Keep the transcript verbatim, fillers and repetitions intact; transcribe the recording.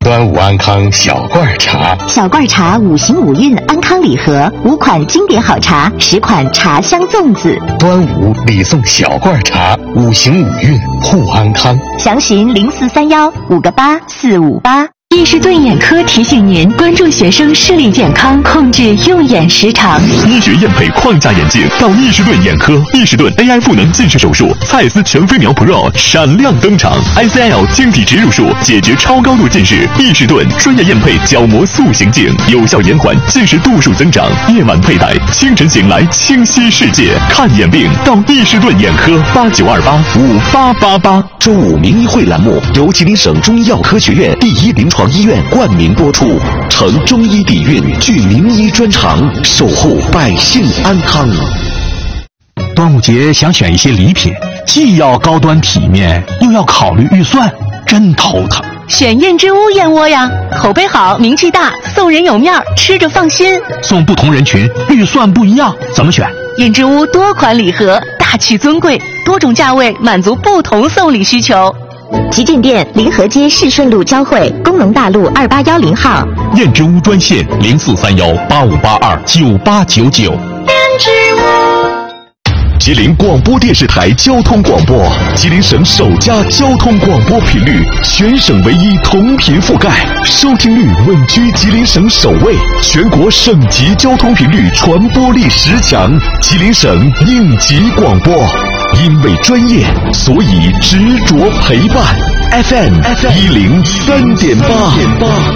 端午安康小罐茶， 小罐茶五行五运安康礼盒，五款经典好茶，十款茶香粽子。 端午礼送小罐茶，五行五运护安康。 详询零四三幺五个八四五八。 易士顿眼科提醒您关注学生视力健康，控制用眼时长。 医学验配框架眼镜到易士顿眼科，易士顿 A I 赋能近视手术，蔡司全飞秒 Pro 闪亮登场 ，I C L 晶体植入术解决超高度近视。易士顿专业验配角膜塑形镜，有效延缓近视度数增长。夜晚佩戴，清晨醒来清晰世界。看眼病到易士顿眼科，八九二八五八八八。 周五名医会栏目由吉林省中医药科学院第一临床医院冠名播出，承中医底蕴，聚名医专长，守护百姓安康。 端午节想选一些礼品，既要高端体面，又要考虑预算，真头疼。 选燕之屋燕窝呀，口碑好，名气大，送人有面儿，吃着放心。 送不同人群，预算不一样，怎么选？ 燕之屋多款礼盒，大气尊贵，多种价位，满足不同送礼需求。 旗舰店临河街市顺路交汇，工农大路二八幺零号。 燕之屋专线零四三幺八五八二九八九九。 燕之屋。 吉林广播电视台交通广播，吉林省首家交通广播频率，全省唯一同频覆盖，收听率稳居吉林省首位，全国省级交通频率传播力十强，吉林省应急广播。因为专业，所以执着陪伴。F M 一零三点八。